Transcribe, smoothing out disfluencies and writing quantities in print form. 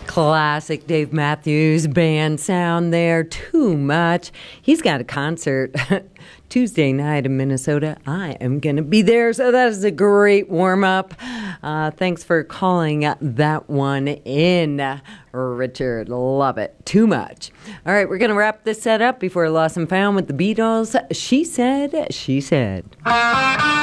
Classic Dave Matthews Band sound there. Too much. He's got a concert Tuesday night in Minnesota. I am going to be there, so that is a great warm-up. Thanks for calling that one in, Richard. Love it. Too much. All right, we're going to wrap this set up before Lost and Found with the Beatles. She said, she said.